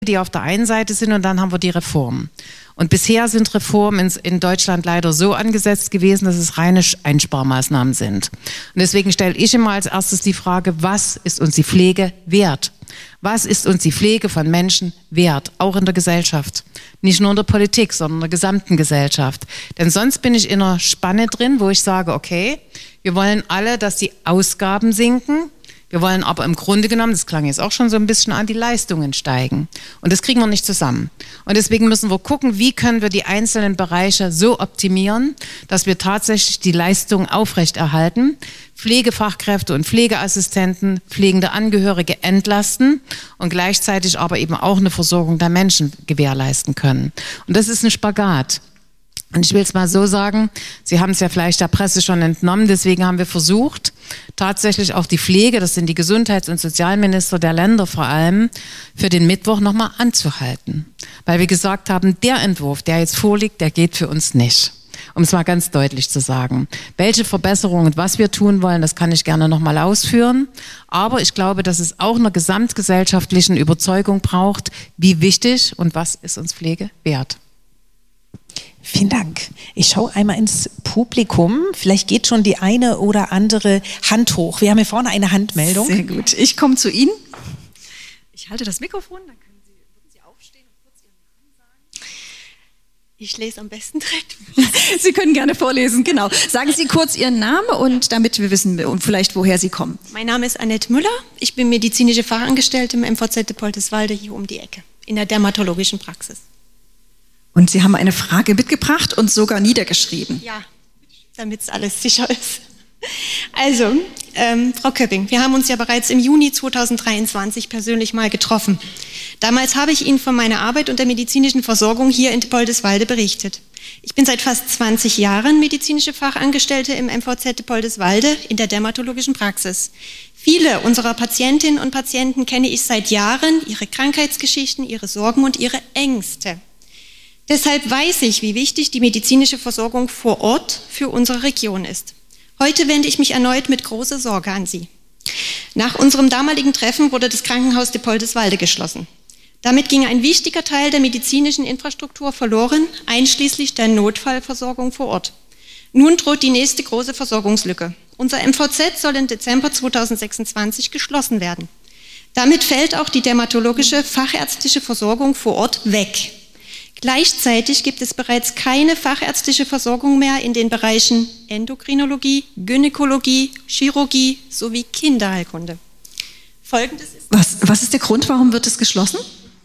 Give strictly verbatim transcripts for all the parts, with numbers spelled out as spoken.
die auf der einen Seite sind und dann haben wir die Reform. Und bisher sind Reformen in, in Deutschland leider so angesetzt gewesen, dass es reine Einsparmaßnahmen sind. Und deswegen stelle ich immer als erstes die Frage, was ist uns die Pflege wert? Was ist uns die Pflege von Menschen wert? Auch in der Gesellschaft. Nicht nur in der Politik, sondern in der gesamten Gesellschaft. Denn sonst bin ich in einer Spanne drin, wo ich sage, okay, wir wollen alle, dass die Ausgaben sinken. Wir wollen aber im Grunde genommen, das klang jetzt auch schon so ein bisschen an, die Leistungen steigen. Und das kriegen wir nicht zusammen. Und deswegen müssen wir gucken, wie können wir die einzelnen Bereiche so optimieren, dass wir tatsächlich die Leistungen aufrechterhalten, Pflegefachkräfte und Pflegeassistenten, pflegende Angehörige entlasten und gleichzeitig aber eben auch eine Versorgung der Menschen gewährleisten können. Und das ist ein Spagat. Und ich will es mal so sagen, Sie haben es ja vielleicht der Presse schon entnommen, deswegen haben wir versucht, tatsächlich auch die Pflege, das sind die Gesundheits- und Sozialminister der Länder vor allem, für den Mittwoch nochmal anzuhalten. Weil wir gesagt haben, der Entwurf, der jetzt vorliegt, der geht für uns nicht. Um es mal ganz deutlich zu sagen. Welche Verbesserungen und was wir tun wollen, das kann ich gerne nochmal ausführen. Aber ich glaube, dass es auch einer gesamtgesellschaftlichen Überzeugung braucht, wie wichtig und was ist uns Pflege wert. Vielen Dank. Ich schaue einmal ins Publikum. Vielleicht geht schon die eine oder andere Hand hoch. Wir haben hier vorne eine Handmeldung. Sehr gut. Ich komme zu Ihnen. Ich halte das Mikrofon, dann können Sie, würden Sie aufstehen und kurz Ihren Namen sagen. Ich lese am besten direkt. Sie können gerne vorlesen, genau. Sagen Sie kurz Ihren Namen und damit wir wissen und vielleicht woher Sie kommen. Mein Name ist Annette Müller. Ich bin medizinische Fachangestellte im M V Z Poldeswalde hier um die Ecke in der dermatologischen Praxis. Und Sie haben eine Frage mitgebracht und sogar niedergeschrieben. Ja, damit es alles sicher ist. Also, ähm, Frau Köpping, wir haben uns ja bereits im Juni zweitausenddreiundzwanzig persönlich mal getroffen. Damals habe ich Ihnen von meiner Arbeit und der medizinischen Versorgung hier in Poldeswalde berichtet. Ich bin seit fast zwanzig Jahren medizinische Fachangestellte im M V Z Poldeswalde in der dermatologischen Praxis. Viele unserer Patientinnen und Patienten kenne ich seit Jahren, ihre Krankheitsgeschichten, ihre Sorgen und ihre Ängste. Deshalb weiß ich, wie wichtig die medizinische Versorgung vor Ort für unsere Region ist. Heute wende ich mich erneut mit großer Sorge an Sie. Nach unserem damaligen Treffen wurde das Krankenhaus de Poldeswalde geschlossen. Damit ging ein wichtiger Teil der medizinischen Infrastruktur verloren, einschließlich der Notfallversorgung vor Ort. Nun droht die nächste große Versorgungslücke. Unser M V Z soll im Dezember zweitausendsechsundzwanzig geschlossen werden. Damit fällt auch die dermatologische fachärztliche Versorgung vor Ort weg. Gleichzeitig gibt es bereits keine fachärztliche Versorgung mehr in den Bereichen Endokrinologie, Gynäkologie, Chirurgie sowie Kinderheilkunde. Folgendes ist... Was, was ist der Grund, warum wird es geschlossen?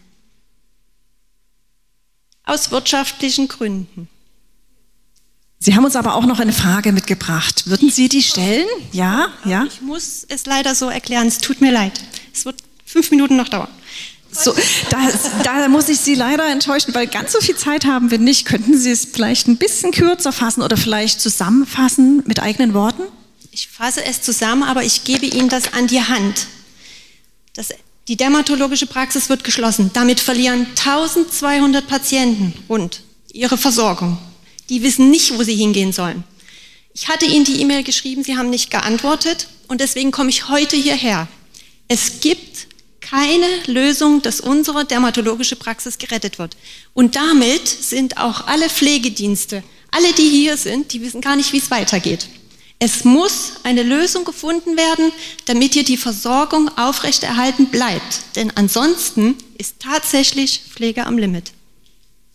Aus wirtschaftlichen Gründen. Sie haben uns aber auch noch eine Frage mitgebracht. Würden Sie die stellen? Ja, ja. Ich muss es leider so erklären, es tut mir leid. Es wird fünf Minuten noch dauern. So, da, da muss ich Sie leider enttäuschen, weil ganz so viel Zeit haben wir nicht. Könnten Sie es vielleicht ein bisschen kürzer fassen oder vielleicht zusammenfassen mit eigenen Worten? Ich fasse es zusammen, aber ich gebe Ihnen das an die Hand. Das, die dermatologische Praxis wird geschlossen. Damit verlieren eintausendzweihundert Patienten rund ihre Versorgung. Die wissen nicht, wo sie hingehen sollen. Ich hatte Ihnen die E-Mail geschrieben, Sie haben nicht geantwortet und deswegen komme ich heute hierher. Es gibt keine Lösung, dass unsere dermatologische Praxis gerettet wird. Und damit sind auch alle Pflegedienste, alle, die hier sind, die wissen gar nicht, wie es weitergeht. Es muss eine Lösung gefunden werden, damit hier die Versorgung aufrechterhalten bleibt. Denn ansonsten ist tatsächlich Pflege am Limit.